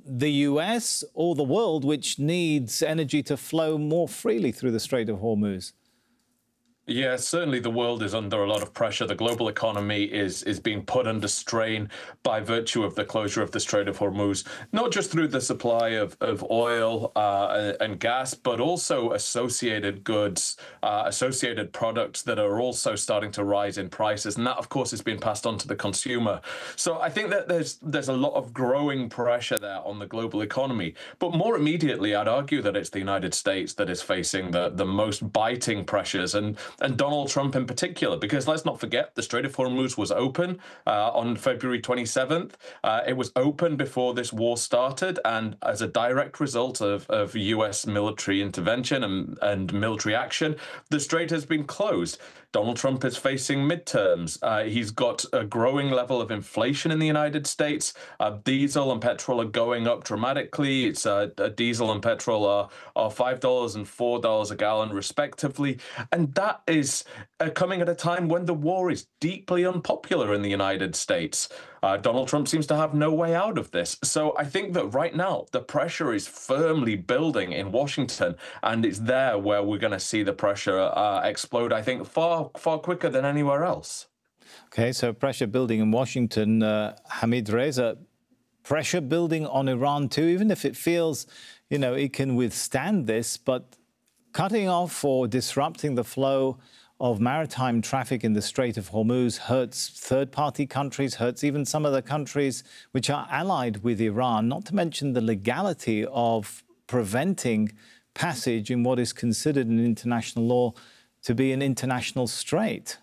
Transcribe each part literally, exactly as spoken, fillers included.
blame the U S or the world, which needs energy to flow more freely through the Strait of Hormuz? Yeah, certainly the world is under a lot of pressure. The global economy is is being put under strain by virtue of the closure of the Strait of Hormuz, not just through the supply of, of oil uh, and gas, but also associated goods, uh, associated products that are also starting to rise in prices. And that, of course, is being passed on to the consumer. So I think that there's there's a lot of growing pressure there on the global economy. But more immediately, I'd argue that it's the United States that is facing the, the most biting pressures. And and Donald Trump in particular, because let's not forget, the Strait of Hormuz was open uh, on February twenty-seventh. Uh, it was open before this war started, and as a direct result of, of U S military intervention and, and military action, the strait has been closed. Donald Trump is facing midterms. Uh, he's got a growing level of inflation in the United States. Uh, diesel and petrol are going up dramatically. It's uh, diesel and petrol are, are five dollars and four dollars a gallon, respectively. And that is uh, coming at a time when the war is deeply unpopular in the United States. Uh, Donald Trump seems to have no way out of this. So I think that right now the pressure is firmly building in Washington, and it's there where we're going to see the pressure uh, explode, I think, far, far quicker than anywhere else. OK, so pressure building in Washington. Uh, Hamid Reza, pressure building on Iran, too, even if it feels, you know, it can withstand this. But cutting off or disrupting the flow of maritime traffic in the Strait of Hormuz hurts third-party countries, hurts even some of the countries which are allied with Iran, not to mention the legality of preventing passage in what is considered in international law to be an international strait.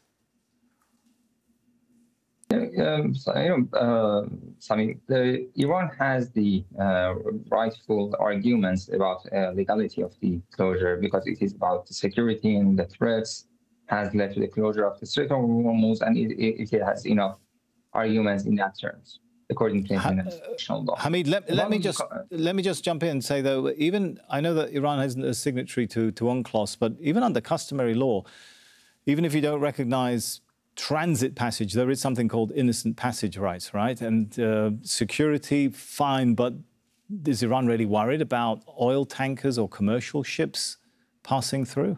Um, so, you know, uh, Sami, the, Iran has the uh, rightful arguments about uh, legality of the closure because it is about the security and the threats has led to the closure of the Strait of Hormuz, and it, it, it has enough arguments in that terms, according to international law. Hamid, let, let me just let me just jump in and say, though, even I know that Iran isn't a signatory to to UNCLOS, but even under customary law, even if you don't recognise transit passage, there is something called innocent passage rights, right? And uh, security, fine, but is Iran really worried about oil tankers or commercial ships passing through?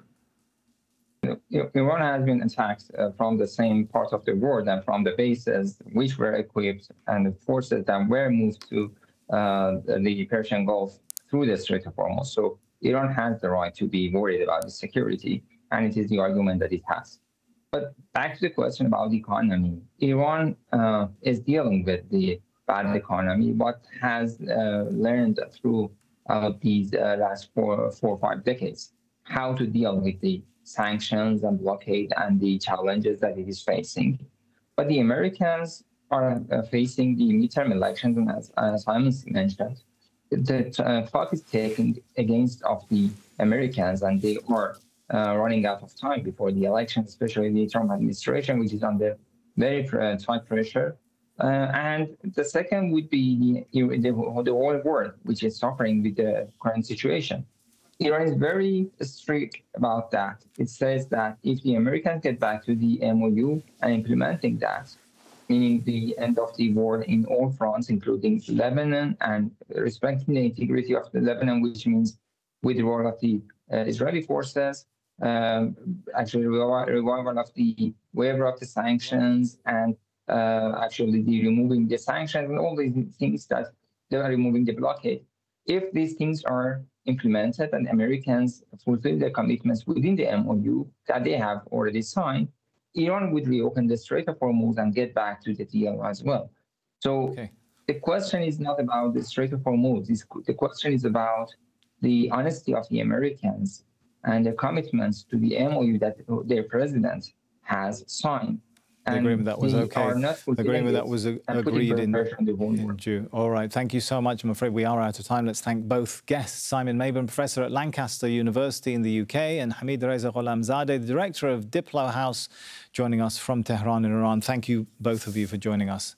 Iran has been attacked uh, from the same part of the world and from the bases which were equipped and the forces that were moved to uh, the Persian Gulf through the Strait of Hormuz. So Iran has the right to be worried about the security, and it is the argument that it has. But back to the question about the economy, Iran uh, is dealing with the bad economy, but has uh, learned through uh, these uh, last four, four or five decades how to deal with the sanctions and blockade and the challenges that it is facing. But the Americans are uh, facing the midterm elections, and as, as Simon mentioned, the uh, clock is taken against of the Americans, and they are uh, running out of time before the election, especially the Trump administration, which is under very uh, tight pressure. Uh, and the second would be the, the, the whole world, which is suffering with the current situation. Iran is very strict about that. It says that if the Americans get back to the M O U and implementing that, meaning the end of the war in all fronts, including Lebanon, and respecting the integrity of the Lebanon, which means withdrawal of the uh, Israeli forces, um, actually revival of the waiver of the sanctions, and uh, actually the removing the sanctions, and all these things that they are removing the blockade. If these things are implemented and Americans fulfill their commitments within the M O U that they have already signed, Iran would reopen the Strait of Hormuz and get back to the deal as well. So okay. The question is not about the Strait of Hormuz. It's, the question is about the honesty of the Americans and their commitments to the M O U that their president has signed. The agreement that was okay. The agreement that was agreed in, in June. All right. Thank you so much. I'm afraid we are out of time. Let's thank both guests, Simon Mabon, professor at Lancaster University in the U K, and Hamid Reza Gholamzadeh, the director of Diplo House, joining us from Tehran in Iran. Thank you, both of you, for joining us.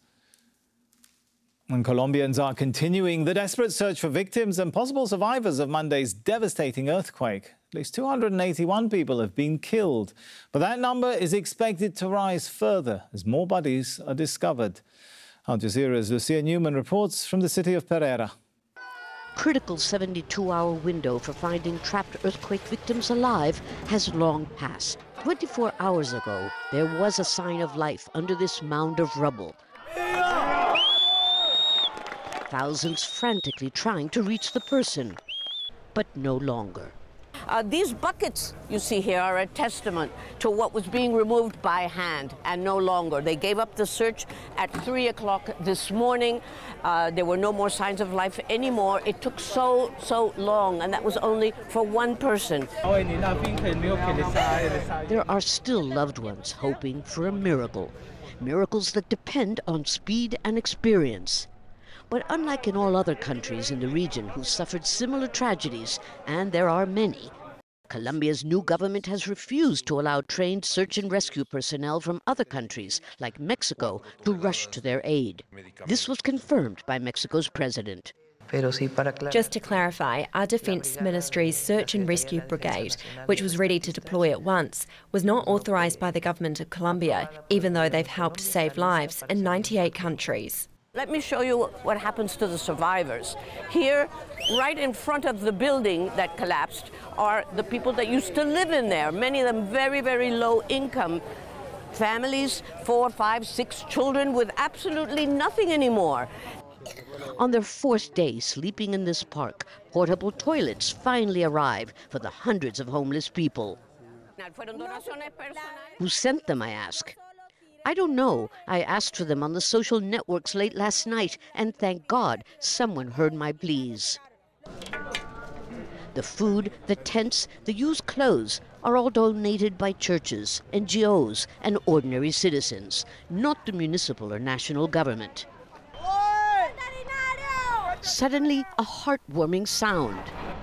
And Colombians are continuing the desperate search for victims and possible survivors of Monday's devastating earthquake. At least two hundred eighty-one people have been killed, but that number is expected to rise further as more bodies are discovered. Al Jazeera's Lucia Newman reports from the city of Pereira. critical seventy-two hour window for finding trapped earthquake victims alive has long passed. twenty-four hours ago, there was a sign of life under this mound of rubble. Thousands frantically trying to reach the person, but no longer. Uh, these buckets you see here are a testament to what was being removed by hand and no longer. They gave up the search at three o'clock this morning. Uh, there were no more signs of life anymore. It took so, so long, and that was only for one person. There are still loved ones hoping for a miracle. Miracles that depend on speed and experience. But unlike in all other countries in the region who suffered similar tragedies, and there are many, Colombia's new government has refused to allow trained search and rescue personnel from other countries, like Mexico, to rush to their aid. This was confirmed by Mexico's president. Just to clarify, our Defence Ministry's Search and Rescue Brigade, which was ready to deploy at once, was not authorised by the government of Colombia, even though they've helped save lives in ninety-eight countries. Let me show you what happens to the survivors. Here, right in front of the building that collapsed, are the people that used to live in there, many of them very, very low income families, four, five, six children with absolutely nothing anymore. On their fourth day sleeping in this park, portable toilets finally arrive for the hundreds of homeless people. Who sent them, I ask? I don't know. I asked for them on the social networks late last night, and thank God someone heard my pleas. The food, the tents, the used clothes are all donated by churches, N G Os, and ordinary citizens, not the municipal or national government. Suddenly, a heartwarming sound.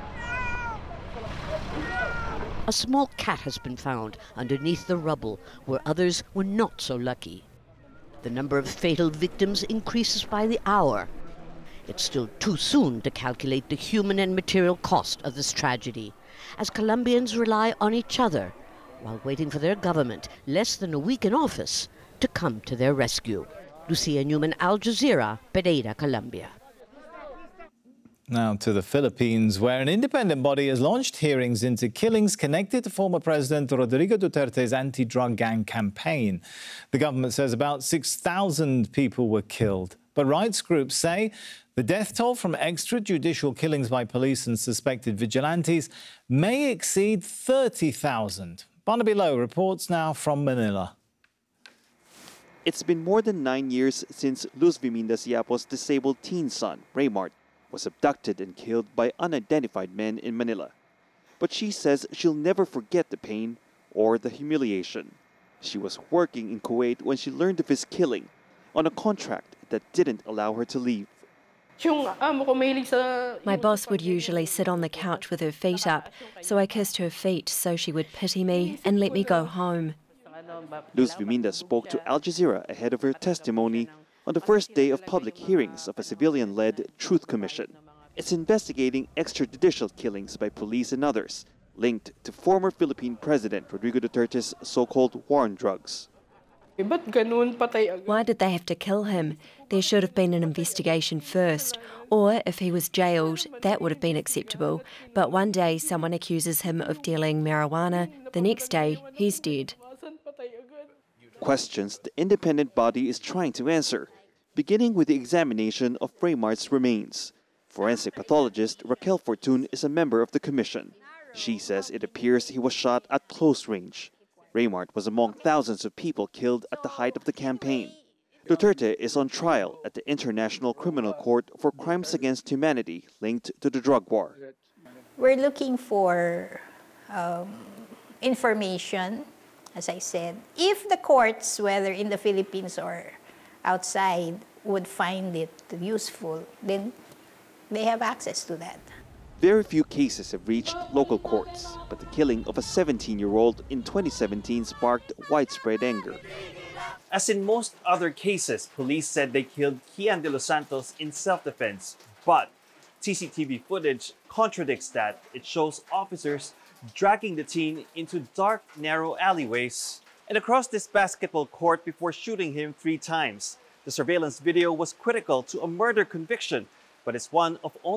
A small cat has been found underneath the rubble, where others were not so lucky. The number of fatal victims increases by the hour. It's still too soon to calculate the human and material cost of this tragedy, as Colombians rely on each other while waiting for their government, less than a week in office, to come to their rescue. Lucia Newman, Al Jazeera, Pereira, Colombia. Now to the Philippines, where an independent body has launched hearings into killings connected to former President Rodrigo Duterte's anti-drug gang campaign. The government says about six thousand people were killed. But rights groups say the death toll from extrajudicial killings by police and suspected vigilantes may exceed thirty thousand. Barnaby Lowe reports now from Manila. It's been more than nine years since Luz Viminda Siapo's disabled teen son, Raymart, was abducted and killed by unidentified men in Manila. But she says she'll never forget the pain or the humiliation. She was working in Kuwait when she learned of his killing on a contract that didn't allow her to leave. My boss would usually sit on the couch with her feet up, so I kissed her feet so she would pity me and let me go home. Luz Viminda spoke to Al Jazeera ahead of her testimony on the first day of public hearings of a civilian-led Truth Commission. It's investigating extrajudicial killings by police and others linked to former Philippine President Rodrigo Duterte's so-called war on drugs. Why did they have to kill him? There should have been an investigation first. Or if he was jailed, that would have been acceptable. But one day someone accuses him of dealing marijuana, the next day he's dead. Questions the independent body is trying to answer, beginning with the examination of Raymart's remains. Forensic pathologist Raquel Fortun is a member of the commission. She says it appears he was shot at close range. Raymart was among thousands of people killed at the height of the campaign. Duterte is on trial at the International Criminal Court for crimes against humanity linked to the drug war. We're looking for um, information, as I said. If the courts, whether in the Philippines or outside, would find it useful, then they have access to that. Very few cases have reached local courts, but the killing of a seventeen-year-old in twenty seventeen sparked widespread anger. As in most other cases, police said they killed Kian de los Santos in self-defense, but C C T V footage contradicts that. It shows officers dragging the teen into dark, narrow alleyways and across this basketball court before shooting him three times. The surveillance video was critical to a murder conviction, but it's one of only